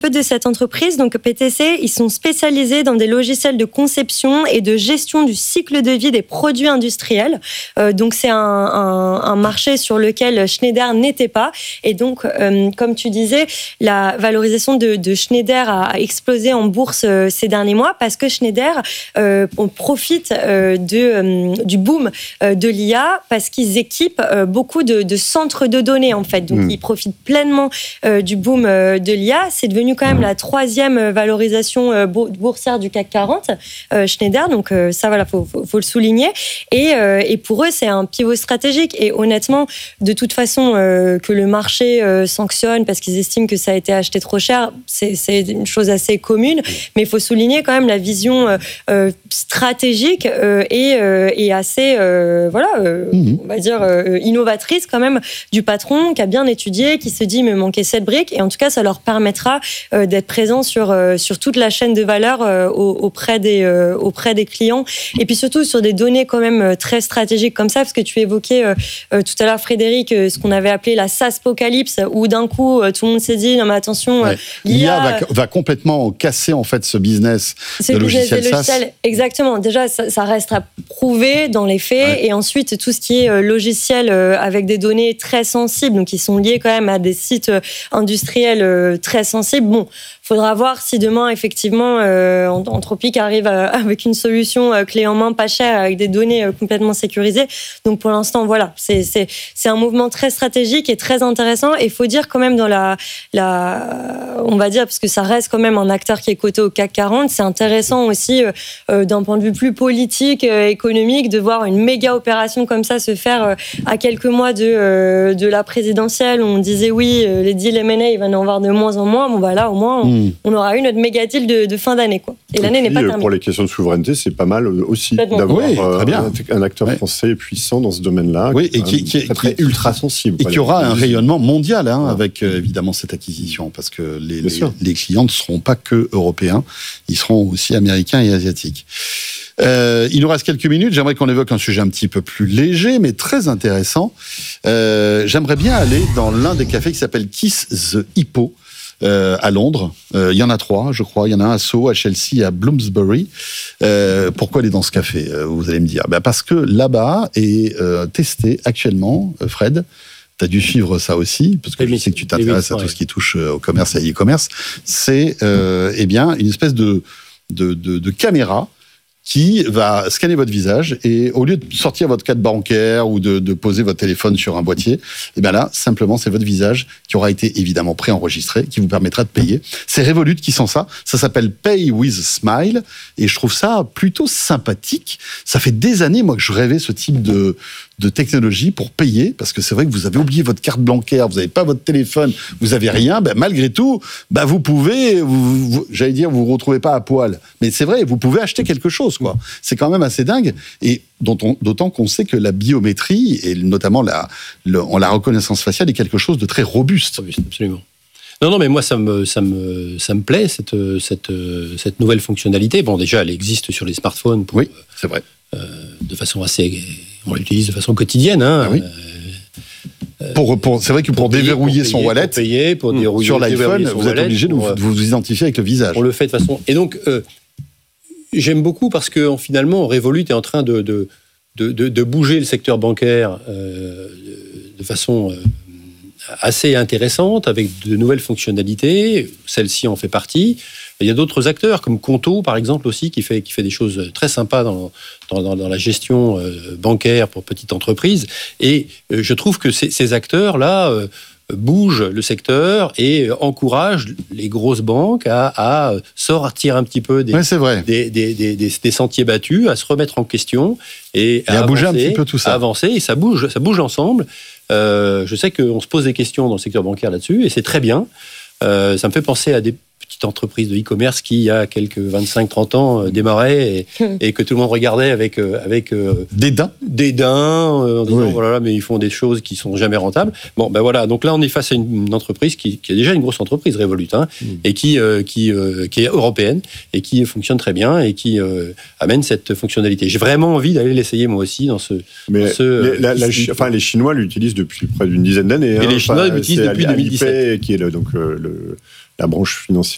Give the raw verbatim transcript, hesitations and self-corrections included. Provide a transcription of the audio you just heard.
peu de cette entreprise. Donc P T C, ils sont spécialisés dans des logiciels de conception et de gestion du cycle de vie des produits industriels. Euh, donc c'est un, un, un marché sur lequel Schneider n'était pas. Et donc, euh, comme tu disais, la valorisation de, de Schneider a explosé en bourse euh, ces derniers mois parce que Schneider euh, on profite euh, de, euh, du boom euh, de l'I A parce qu'ils équipent euh, beaucoup de, de centres de données en fait. Donc mmh. ils profitent pleinement euh, du boom euh, de l'I A. C'est devenu quand même la troisième valorisation boursière du C A C quarante, euh, Schneider. Donc euh, ça, voilà, faut, faut, faut le souligner. Et, euh, et pour eux, c'est un pivot stratégique. Et honnêtement, de toute façon, euh, que le marché euh, sanctionne parce qu'ils estiment que ça a été acheté trop cher, c'est, c'est une chose assez commune. Mais il faut souligner quand même la vision euh, stratégique euh, et, euh, et assez, euh, voilà, euh, mmh. on va dire euh, innovatrice quand même du patron qui a bien étudié, qui se dit, il me manquait cette brique. Et en tout cas, ça leur permettra Euh, d'être présent sur euh, sur toute la chaîne de valeur euh, auprès des euh, auprès des clients et puis surtout sur des données quand même très stratégiques comme ça parce que tu évoquais euh, euh, tout à l'heure Frédéric euh, ce qu'on avait appelé la SaaSpocalypse où d'un coup euh, tout le monde s'est dit non mais attention ouais. euh, l'I A va, va complètement casser en fait ce business ce de business logiciel des logiciels SaaS. exactement déjà ça, ça reste à prouver dans les faits ouais. et ensuite tout ce qui est euh, logiciel euh, avec des données très sensibles donc qui sont liées quand même à des sites euh, industriels euh, très sensibles. Bon, faudra voir si demain, effectivement, euh, Anthropic arrive à, avec une solution euh, clé en main, pas chère, avec des données euh, complètement sécurisées. Donc, pour l'instant, voilà, c'est, c'est, c'est un mouvement très stratégique et très intéressant. Et il faut dire quand même dans la, la, on va dire, parce que ça reste quand même un acteur qui est coté au C A C quarante, c'est intéressant aussi euh, euh, d'un point de vue plus politique, euh, économique, de voir une méga opération comme ça se faire euh, à quelques mois de, euh, de la présidentielle où on disait oui, euh, les deals M and A, il va y en avoir de moins en moins. Bon, bah là, au moins, on, mmh. on aura eu notre méga deal de, de fin d'année, quoi. Et, et l'année puis, n'est pas terminée. Pour les questions de souveraineté, c'est pas mal aussi d'avoir oui, très bien. Euh, un acteur ouais. français puissant dans ce domaine-là. Oui, et qui, qui, très, très qui ultra sensible. Et qui aura un rayonnement mondial hein, ouais. avec euh, évidemment cette acquisition, parce que les, les, les clients ne seront pas que européens, ils seront aussi américains et asiatiques. Euh, il nous reste quelques minutes. J'aimerais qu'on évoque un sujet un petit peu plus léger, mais très intéressant. Euh, j'aimerais bien aller dans l'un des cafés qui s'appelle Kiss the Hippo. Euh, à Londres, euh, il y en a trois, je crois. Il y en a un à Soho, à Chelsea, à Bloomsbury. Euh, pourquoi aller dans ce café, euh, vous allez me dire? Ben parce que là-bas est euh, testé actuellement, euh, Fred, tu as dû suivre ça aussi, parce que je sais que tu t'intéresses à tout ce qui touche au commerce et à l'e-commerce. C'est euh, eh bien, une espèce de, de, de, de caméra qui va scanner votre visage et au lieu de sortir votre carte bancaire ou de, de poser votre téléphone sur un boîtier, et bien là, simplement, c'est votre visage qui aura été évidemment préenregistré, qui vous permettra de payer. C'est Revolut qui sent ça. Ça s'appelle Pay with Smile et je trouve ça plutôt sympathique. Ça fait des années, moi, que je rêvais ce type de, de technologie pour payer, parce que c'est vrai que vous avez oublié votre carte bancaire, vous n'avez pas votre téléphone, vous n'avez rien, ben malgré tout, ben vous pouvez, vous, vous, j'allais dire, vous vous retrouvez pas à poil. Mais c'est vrai, vous pouvez acheter quelque chose, quoi. C'est quand même assez dingue, et dont on, d'autant qu'on sait que la biométrie, et notamment la, le, la reconnaissance faciale, est quelque chose de très robuste. Robuste, absolument. Non, non, mais moi, ça me, ça me, ça me plaît, cette, cette, cette nouvelle fonctionnalité. Bon, déjà, elle existe sur les smartphones. Pour, oui, c'est vrai. Euh, de façon assez... On l'utilise de façon quotidienne. Hein. Ah oui. euh, pour, pour, c'est vrai que pour, pour déverrouiller payer, son wallet, pour payer, pour déverrouiller, sur l'iPhone, vous êtes wallet, obligé de vous, pour, de vous identifier avec le visage. On le fait de façon... Et donc, euh, j'aime beaucoup parce que finalement, Revolut est en train de, de, de, de, de bouger le secteur bancaire euh, de façon... Euh, assez intéressante, avec de nouvelles fonctionnalités. Celle-ci en fait partie. Il y a d'autres acteurs, comme Conto, par exemple, aussi, qui fait, qui fait des choses très sympas dans, dans, dans la gestion euh, bancaire pour petites entreprises. Et euh, je trouve que ces, ces acteurs-là euh, bougent le secteur et encouragent les grosses banques à, à sortir un petit peu des, ouais, c'est vrai. Des, des, des, des, des sentiers battus, à se remettre en question et, et à, à avancer, bouger un petit peu tout ça. À avancer, et ça bouge, ça bouge ensemble. Euh, je sais qu'on se pose des questions dans le secteur bancaire là-dessus, et c'est très bien. Euh, ça me fait penser à des petites entreprises de e-commerce qui, il y a quelques vingt-cinq trente ans, euh, démarraient et, et que tout le monde regardait avec... Euh, avec euh, dédain. Dédain, euh, en disant, oui. voilà, mais ils font des choses qui sont jamais rentables. Bon, ben voilà, donc là, on est face à une, une entreprise qui, qui est déjà une grosse entreprise, Revolut, hein, mmh. et qui, euh, qui, euh, qui est européenne, et qui fonctionne très bien, et qui euh, amène cette fonctionnalité. J'ai vraiment envie d'aller l'essayer, moi aussi, dans ce... Mais dans ce, les, la, la, enfin, les Chinois l'utilisent depuis près d'une dizaine d'années. Et hein. les Chinois enfin, l'utilisent depuis deux mille dix-sept. Alipay, qui est le, donc, le, la branche financière